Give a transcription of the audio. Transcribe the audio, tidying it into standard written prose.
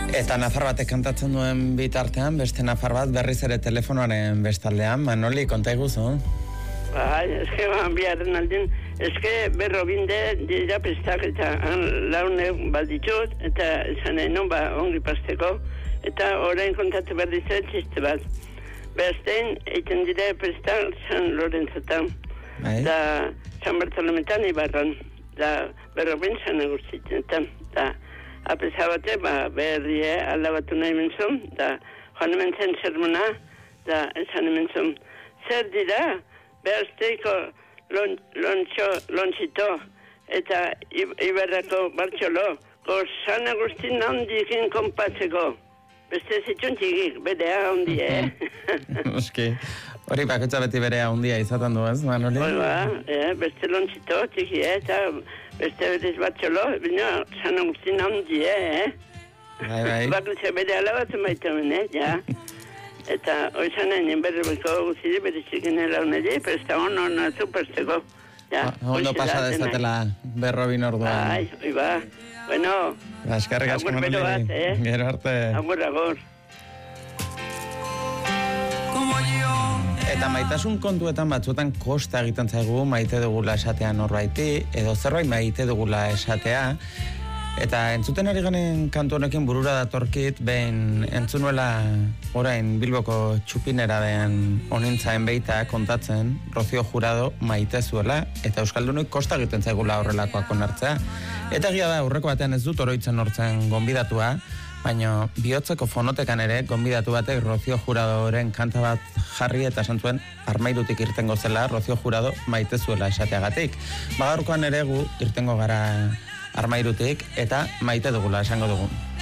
Eta nafar batek kantatzen duen bitartean, beste nafar bat berriz ere telefonoaren bestaldean. Manoli, konta iguzu? Bai, eske biharren aldin, eske berrobinde dira prestak eta launek balditut, eta esan enon ongi pasteko, eta orain kontatu berriz ere txiste bat. Bestein, egiten dira prestak San Lorenzotan, da San Bartolometan ibarran, da berrobin San Agustitetan, da apesabate, berrie aldabatu nahi mentzun, da joan ementzen sermona, da esan ementzun, zer dira, behazteiko lontxito, eta ibarrako bartxolo, San Agustin handikin konpatzeko. Beste zitxun txigik, berea handi, Oski, hori baketza beti berea handia izaten du, ez, Manoli? Beste lontxito txiki, eta beste betiz batxolo, bina San Agustin handi, Bai. Baketza bere alabatzen baitamen, ja. Eta oizan egin berriko guziri, bere txikinela honeri, presta hona supersteko. Ondo pasa dezatela berrobin orduan. Bai, oi ba. Bueno, eskerrik asko, Manoli. Gero arte. Agur. Eta maitasun kontuetan batzuetan kosta egiten zaigu maite dugula esatea norbaiti, edo zerbait maite dugula esatea. Eta entzuten ari ganen kantu honekin burura datorkit, behin entzunuela orain Bilboko txupinera den honintzaen beita kontatzen, Rocío Jurado maite zuela, eta euskaldunoi kosta egiten zaigula horrelakoak onartzea. Eta egia da, aurreko batean ez dut oroitzen hortzen gonbidatua, baina bihotzeko fonotekan ere gonbidatu batek Rocío Juradoren kanta bat jarri eta esan zuen Armairutik irtengo zela Rocío Jurado maite zuela esateagatik. Gaurkoan ere gu irtengo gara Armairutik eta maite dugula esango dugu.